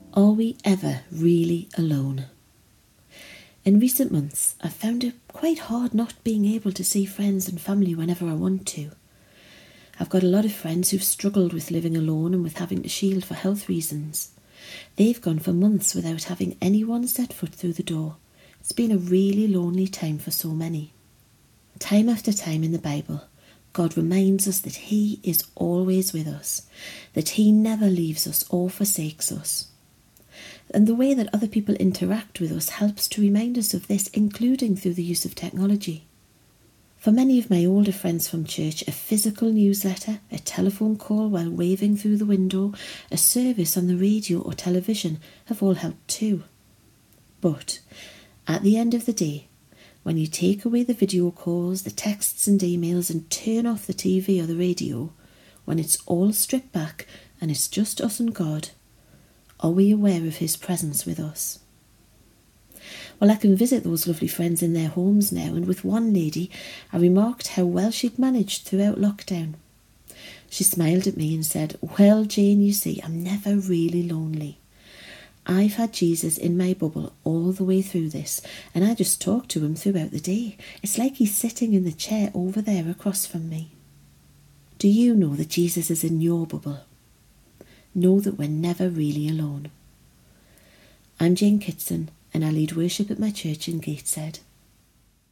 Are we ever really alone? In recent months, I've found it quite hard not being able to see friends and family whenever I want to. I've got a lot of friends who've struggled with living alone and with having to shield for health reasons. They've gone for months without having anyone set foot through the door. It's been a really lonely time for so many. Time after time in the Bible, God reminds us that He is always with us, that He never leaves us or forsakes us. And the way that other people interact with us helps to remind us of this, including through the use of technology. For many of my older friends from church, a physical newsletter, a telephone call while waving through the window, a service on the radio or television have all helped too. But at the end of the day, when you take away the video calls, the texts and emails and turn off the TV or the radio, when it's all stripped back and it's just us and God, are we aware of His presence with us? Well, I can visit those lovely friends in their homes now, and with one lady, I remarked how well she'd managed throughout lockdown. She smiled at me and said, "Well, Jane, you see, I'm never really lonely. I've had Jesus in my bubble all the way through this, and I just talk to Him throughout the day. It's like He's sitting in the chair over there across from me." Do you know that Jesus is in your bubble? Know that we're never really alone. I'm Jane Kitson, and I lead worship at my church in Gateshead.